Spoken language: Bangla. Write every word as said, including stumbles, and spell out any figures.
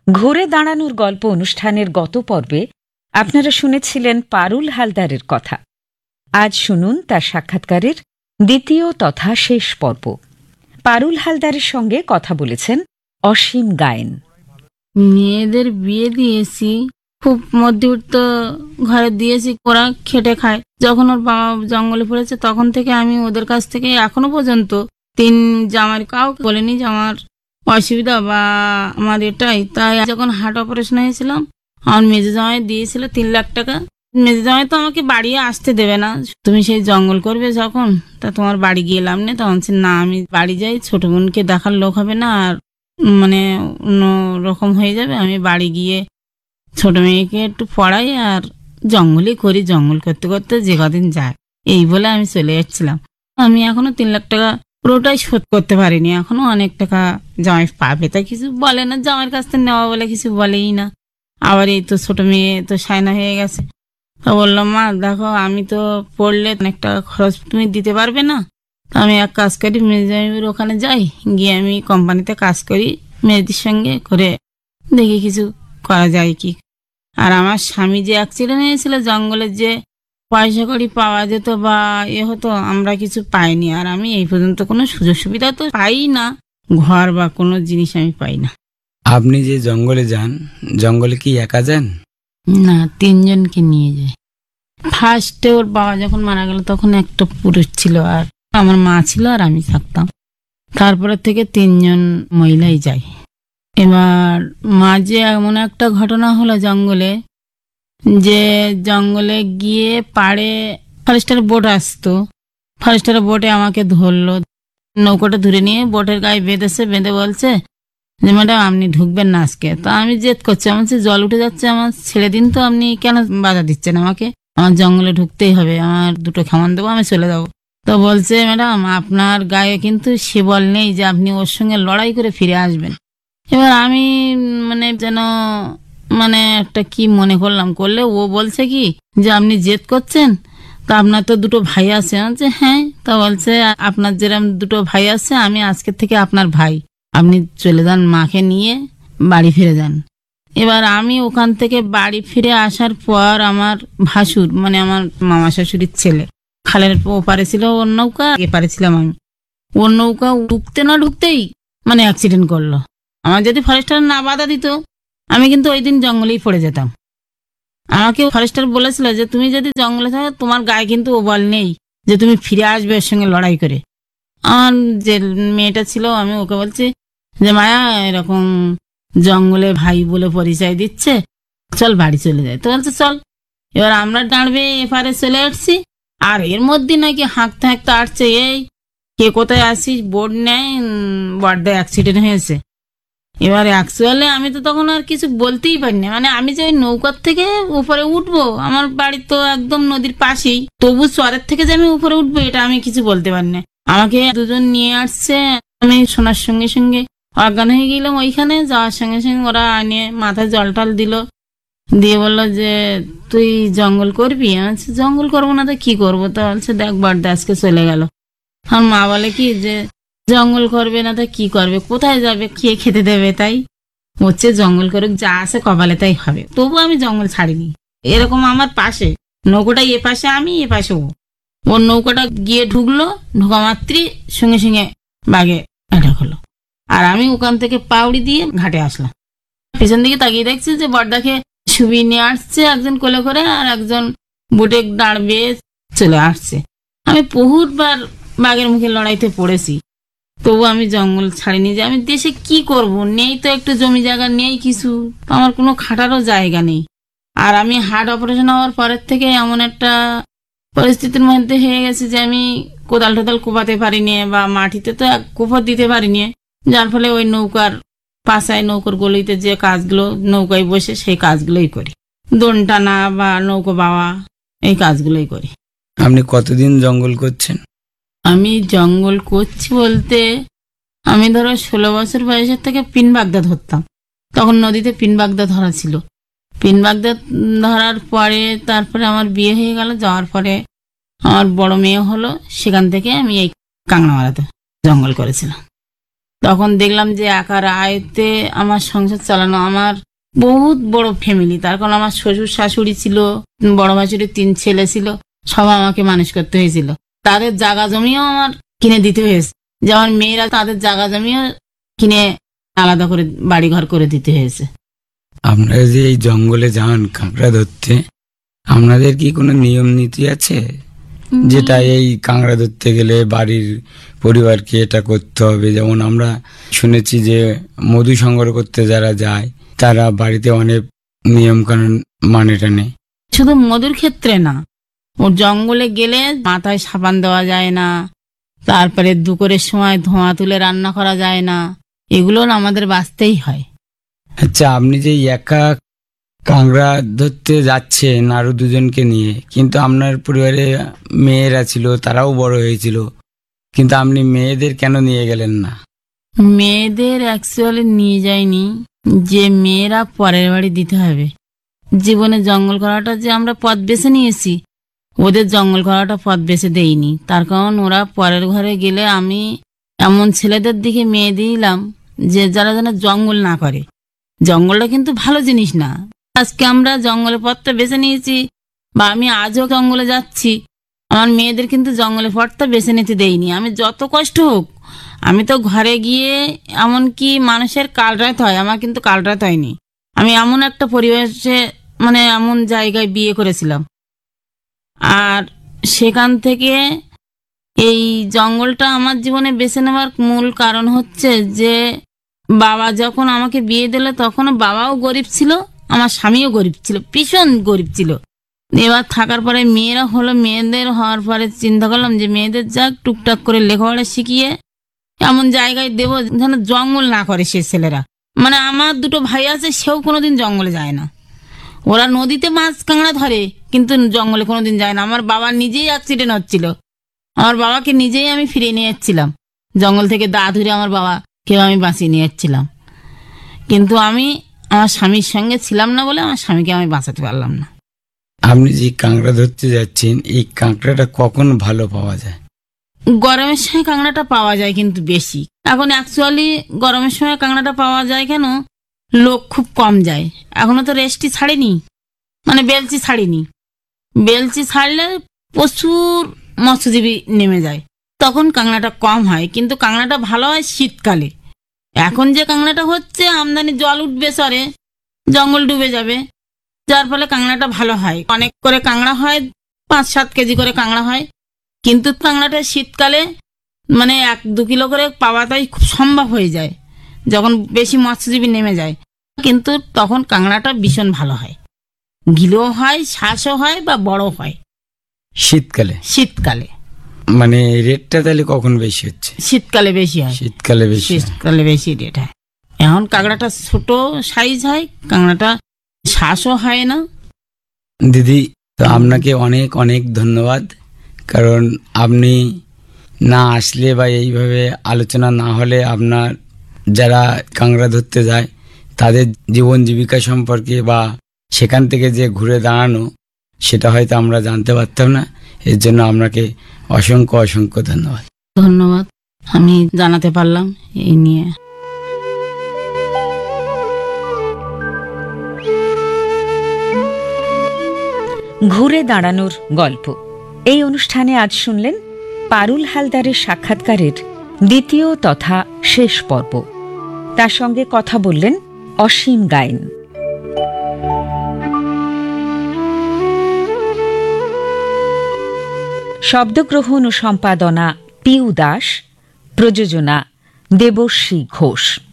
ঘুরে দাঁড়ানোর গল্প অনুষ্ঠানের গত পর্বে আপনারা শুনেছিলেন পারুল হালদারের কথা। আজ শুনুন তার সাক্ষাৎকারের দ্বিতীয় তথা শেষ পর্ব। পারুল হালদারের সঙ্গে কথা বলেছেন অসীম গায়েন। মেয়েদের বিয়ে দিয়েছি, খুব মধ্যবিত্ত ঘরে দিয়েছি, ওরা খেটে খায়। যখন ওর বাবা জঙ্গলে পড়েছে তখন থেকে আমি ওদের কাছ থেকে এখনো পর্যন্ত তিন জামার কাউকে বলিনি যে আমার অসুবিধা বা আমার এটাই। তাই যখন হার্ট অপারেশন হয়েছিলাম আমার মেজে জামাই দিয়েছিল তিন লাখ টাকা। মেজে জামাই তো আমাকে বাড়ি আসতে দেবে না, তুমি সেই জঙ্গল করবে যখন, তা তোমার বাড়ি গিয়ে এলাম না। তখন না, আমি বাড়ি যাই, ছোট বোনকে দেখার লোক হবে না, আর মানে অন্য রকম হয়ে যাবে। আমি বাড়ি গিয়ে ছোট মেয়েকে একটু পড়াই আর জঙ্গলই করি, জঙ্গল করতে করতে যে কদিন যায়, এই বলে আমি চলে যাচ্ছিলাম। আমি এখনো তিন লাখ টাকা পুরোটাই শোধ করতে পারিনি, এখনো অনেক টাকা জামাই পাবে, তাই কিছু বলে না, জামাইয়ের কাছ থেকে নেওয়া বলে কিছু বলেই না। আবার এই তো ছোট মেয়ে তো সায়না হয়ে গেছে, তো বললাম মা দেখো আমি তো পড়লে অনেক টাকা খরচ তুমি দিতে পারবে না, তো আমি এক কাজ করি মেজদির ওখানে যাই, গিয়ে আমি কোম্পানিতে কাজ করি মেয়েদের সঙ্গে করে, দেখি কিছু করা যায় কি। আর আমার স্বামী যে অ্যাক্সিডেন্ট হয়েছিল জঙ্গলে, যে পয়সা কড়ি পাওয়া যেত বা এ হতো, আমরা কিছু পাইনি। আর আমি এই পর্যন্ত কোনো সুযোগ সুবিধা তো পাই না, ঘর বা কোনো জিনিস আমি পাই না। আপনি যে জঙ্গলে যান, জঙ্গলে কি একা যান? না, তিনজনকে নিয়ে যায়। ফার্স্টে ওর বাবা যখন মারা গেল তখন একটা পুরুষ ছিল, আর আমার মা ছিল, আর আমি থাকতাম। তারপরে থেকে তিনজন মহিলাই যায়। এবার মাঝে এমন একটা ঘটনা হলো জঙ্গলে, যে জঙ্গলে গিয়ে পাড়ে ফরেস্টের বোট আসতো, ফরেস্টের বোটে আমাকে ধরলো, নৌকোটা ধরে নিয়ে বোটের গায়ে বেঁধেছে, বেঁধে বলছে যে ম্যাডাম আপনি ঢুকবেন না আজকে। তো আমি জেদ করছি, আমার সে জল উঠে যাচ্ছে, আমার ছেড়ে দিন, তো আপনি কেন বাধা দিচ্ছেন আমাকে, আমার জঙ্গলে ঢুকতেই হবে, আমার দুটো খামান দেবো, আমি চলে যাবো। তো বলছে ম্যাডাম আপনার গায়ে কিন্তু সে বল নেই যে আপনি ওর সঙ্গে লড়াই করে ফিরে আসবেন। এবার আমি মানে যেন মানে একটা কি মনে করলাম, করলে ও বলছে কি যে আপনি জেদ করছেন, তা আপনার তো দুটো ভাই আছে। যে হ্যাঁ, তা বলছে আপনার যেরকম দুটো ভাই আছে আমি আজকের থেকে আপনার ভাই, আপনি চলে যান, মাকে নিয়ে বাড়ি ফিরে যান। এবার আমি ওখান থেকে বাড়ি ফিরে আসার পর আমার ভাসুর মানে আমার মামা শাশুড়ির ছেলে, খালের ওপারে ছিল ওর নৌকা, এপারে ছিলাম আমি, ওর নৌকা ঢুকতে না ঢুকতেই মানে অ্যাক্সিডেন্ট করলো। আমার যদি ফরেস্টার না বাধা দিত আমি কিন্তু ওই দিন জঙ্গলেই পড়ে যেতাম। আমাকে ফরেস্টার বলেছিল যে তুমি যদি জঙ্গলে থাকো তোমার গায়ে কিন্তু ও বল নেই যে তুমি ফিরে আসবে ওর সঙ্গে লড়াই করে। আমার যে মেয়েটা ছিল আমি ওকে বলছি যে মায়া এরকম জঙ্গলে ভাই বলে পরিচয় দিচ্ছে, চল বাড়ি চলে যায়। তো বলছে চল। এবার আমরা দাঁড়বে এপারে চলে আসছি, আর এর মধ্যে নাকি হাঁকতে হাঁকতে আসছে, এই কে কোথায় আসিস, বোর্ড নেয় বড়দা অ্যাক্সিডেন্ট হয়েছে। এবার অ্যাকচুয়ালি আমি তো তখন আর কিছু বলতেই পারিনি, মানে আমি যে ওই নৌকার থেকে উপরে উঠবো, আমার বাড়ি তো একদম নদীর পাশেই, তবু চরের থেকে যে আমি উপরে উঠবো এটা আমি কিছু বলতে পারিনি। আমাকে দুজন নিয়ে আসছে, আমি শোনার সঙ্গে সঙ্গে অজ্ঞান হয়ে গেলাম। ওইখানে যাওয়ার সঙ্গে সঙ্গে ওরা আনিয়ে মাথায় জল টল দিল, দিয়ে বললো যে তুই জঙ্গল করবি। আমি জঙ্গল করবো না তো কি করবো, তো বলছে দেখ বড়দা আজকে চলে গেল। আমার মা বলে কি যে জঙ্গল করবে না তো কি করবে, কোথায় যাবে, কে খেতে দেবে, তাই হচ্ছে জঙ্গল করে যা আছে কপালে তাই হবে। তবু আমি জঙ্গল ছাড়িনি। এরকম আমার পাশে নৌকোটা এ পাশে আমি, এ পাশে ও, ওর নৌকাটা গিয়ে ঢুকলো, ঢোকা মাত্রই সঙ্গে সঙ্গে বাঘে অ্যাটাক হলো। আর আমি ওখান থেকে পাউড়ি দিয়ে ঘাটে আসলাম। পেছন দিকে তাকিয়ে দেখছি যে বড়দাকে ছবি নিয়ে আসছে একজন কোলে করে, আর একজন বুটে দাঁড়বে চলে আসছে। আমি বহুতবার বাঘের মুখে লড়াইতে পড়েছি, তবু আমি জঙ্গল ছাড়িনি। যে আমি দেশে কি করব, নেই তো একটু জমি জায়গা, নেই কিছু, আমার কোনো খাটারও জায়গা নেই। আর আমি হার্ট অপারেশন হওয়ার পরের থেকে এমন একটা পরিস্থিতির মধ্যে হয়ে গেছে যে আমি কোদাল টোদাল কোপাতে পারিনি, বা মাটিতে তো এক কোপর দিতে পারিনি, যার ফলে ওই নৌকার পাশায় নৌকার গলিতে যে কাজগুলো নৌকায় বসে সেই কাজগুলোই করি, দোন টানা বা নৌকো বাওয়া, এই কাজগুলোই করি। আপনি কতদিন জঙ্গল করছেন? আমি জঙ্গল করছি বলতে আমি ধরো ষোলো বছর বয়সের থেকে পিন বাগদা ধরতাম, তখন নদীতে পিন বাগদা ধরা ছিল। পিন বাগদা ধরার পরে তারপরে আমার বিয়ে হয়ে গেল, যাওয়ার পরে আমার বড় মেয়ে হলো, সেখান থেকে আমি এই কাংনামারাতে জঙ্গল করেছিলাম। তখন দেখলাম যে একার আয়তে আমার সংসার চালানো, আমার বহুত বড় ফ্যামিলি, তার কারণ আমার শ্বশুর শাশুড়ি ছিল, বড় ভাসুরের তিন ছেলে ছিল, সব আমাকে মানুষ করতে হয়েছিল। তাদের জায়গা জমিও আমার কিনে দিতে হয়েছে, যেমন মেয়েরা তাদের জায়গা জমিও কিনে আলাদা করে বাড়ি ঘর করে দিতে হয়েছে। আপনারা যে এই জঙ্গলে যান কাঁকড়া ধরতে, আপনাদের কি কোনো নিয়ম নীতি আছে যেটা এই কাঁকড়া ধরতে গেলে বাড়ির পরিবারকে এটা করতে হবে? যেমন আমরা শুনেছি যে মধু সংগ্রহ করতে যারা যায় তারা বাড়িতে অনেক নিয়ম কানুন মানে টানে। শুধু মধুর ক্ষেত্রে না, ও জঙ্গলে গেলে মাথায় সাবান দেওয়া যায় না, তারপরে দুপুরের সময় ধোঁয়া তুলে রান্না করা যায় না, এগুলো আমাদের বাঁচতেই হয়। আচ্ছা, আপনি যে একা কাঁকড়া ধরতে যাচ্ছেন আরো দুজনকে নিয়ে, কিন্তু আপনার পরিবারে মেয়েরা ছিল, তারাও বড় হয়েছিল, কিন্তু আপনি মেয়েদের কেন নিয়ে গেলেন না? মেয়েদের অ্যাকচুয়ালি নিয়ে যায়নি, যে মেয়েরা পরের বাড়ি দিতে হবে। জীবনে জঙ্গল করাটা যে আমরা পথ বেছে নিয়েছি, ওদের জঙ্গল করাটা পথ বেছে দেইনি। তার কারণ ওরা পরের ঘরে গেলে আমি এমন ছেলেদের দিকে মেয়ে দিলাম যে যারা যেন জঙ্গল না করে। জঙ্গলটা কিন্তু ভালো জিনিস না। আজকে আমরা জঙ্গলের পথটা বেছে নিয়েছি বা আমি আজও জঙ্গলে যাচ্ছি, আমার মেয়েদের কিন্তু জঙ্গলের পথটা বেছে নিতে দেইনি। আমি যত কষ্ট হোক, আমি তো ঘরে গিয়ে এমনকি মানুষের কাল রাত হয়, আমার কিন্তু কাল রাত হয়নি। আমি এমন একটা পরিবেশে, মানে এমন জায়গায় বিয়ে করেছিলাম, আর সেখান থেকে এই জঙ্গলটা আমার জীবনে বেছে নেওয়ার মূল কারণ হচ্ছে যে বাবা যখন আমাকে বিয়ে দিল তখন বাবাও গরিব ছিল, আমার স্বামীও গরিব ছিল, ভীষণ গরিব ছিল। এবার থাকার পরে মেয়েরা হলো, মেয়েদের হওয়ার পরে চিন্তা করলাম যে মেয়েদের যাক টুকটাক করে লেখাপড়া শিখিয়ে এমন জায়গায় দেবো যেন জঙ্গল না করে সে ছেলেরা। মানে আমার দুটো ভাই আছে, সেও কোনোদিন জঙ্গলে যায় না। ওরা নদীতে মাছ কাঁকড়া ধরে, কিন্তু জঙ্গলে কোনোদিন যায় না। আমার বাবা নিজেই অ্যাক্সিডেন্ট হচ্ছিল, আমার বাবাকে নিজেই আমি ফিরিয়ে নিয়ে যাচ্ছিলাম জঙ্গল থেকে, দা ধরে আমার বাবা কেউ আমি বাঁচিয়ে নিয়ে যাচ্ছিলাম, কিন্তু আমি আমার স্বামীর সঙ্গে ছিলাম না বলে আমার স্বামীকে আমি বাঁচাতে পারলাম না। আপনি যে কাঁকড়া ধরতে যাচ্ছেন, এই কাঁকড়াটা কখন ভালো পাওয়া যায়? গরমের সময় কাঁকড়াটা পাওয়া যায় কিন্তু বেশি। এখন অ্যাকচুয়ালি গরমের সময় কাঁকড়াটা পাওয়া যায় কেন, লোক খুব কম যায়। এখনো তো রেস্টই ছাড়েনি, মানে বেলচি ছাড়িনি। বেলচি ছাড়লে প্রচুর মৎস্যজীবী নেমে যায়, তখন কাঁকড়াটা কম হয়। কিন্তু কাঁকড়াটা ভালো হয় শীতকালে। এখন যে কাঁকড়াটা হচ্ছে আমদানি, জল উঠবে সরে, জঙ্গল ডুবে যাবে, যার ফলে কাঁকড়াটা ভালো হয়। অনেক করে কাঁকড়া হয়, পাঁচ সাত কেজি করে কাঁকড়া হয়, কিন্তু কাঁকড়াটা শীতকালে মানে এক দু কিলো করে পাওয়াটাই খুব সম্ভব হয়ে যায় যখন বেশি মৎস্যজীবী নেমে যায়। কিন্তু তখন কাঁকড়াটা ভীষণ ভালো হয়, গিলো হয়, শ্বাসও হয় বা বড় হয় শীতকালে। শীতকালে মানে রেটটা তাহলে কখন বেশি হচ্ছে? শীতকালে বেশি হয়, শীতকালে বেশি। শীতকালে বেশি রেট হয়। এখন কাঁকড়াটা ছোট সাইজ হয়, কাঁকড়াটা শ্বাসও হয় না। দিদি, তো আপনাকে অনেক অনেক ধন্যবাদ, কারণ আপনি না আসলে বা এইভাবে আলোচনা না হলে আপনার যারা কাঁকড়া ধরতে যায় তাদের জীবন জীবিকা সম্পর্কে বা সেখান থেকে যে ঘুরে দাঁড়ানো, সেটা হয়তো আমরা জানতে পারতাম না। এর জন্য আপনাকে অসংখ্য অসংখ্য ধন্যবাদ। ধন্যবাদ, আমি জানাতে পারলাম এই নিয়ে। ঘুরে দাঁড়ানোর গল্প, এই অনুষ্ঠানে আজ শুনলেন পারুল হালদারের সাক্ষাৎকারের দ্বিতীয় তথা শেষ পর্ব। তার সঙ্গে কথা বললেন অসীম গায়েন। শব্দগ্রহণ ও সম্পাদনা পিউ দাস, প্রযোজনা দেবশ্রী ঘোষ।